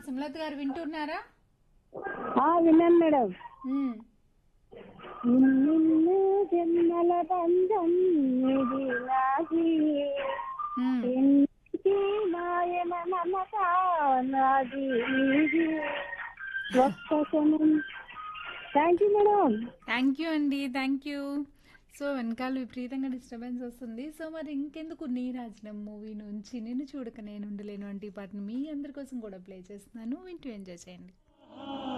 సుమలత గారు వింటున్నారా? విన్నాను మేడం. ఉమ్, నిన్ను జన్మల బంధం ఇది నాది, ఉమ్. ఎన్నిటి మాయన మమత నాది నీది ఒక్క క్షణం. Thank you madam. Thank you అండి, థ్యాంక్ యూ. సో వెనకాల విపరీతంగా డిస్టర్బెన్స్ వస్తుంది. సో మరి ఇంకెందుకు, నీ రాజనం మూవీ నుంచి నిన్ను చూడక నేను ఉండలేను అంటే ఈ పాటను మీ అందరి కోసం కూడా ప్లే చేస్తున్నాను. వింటూ ఎంజాయ్ చేయండి.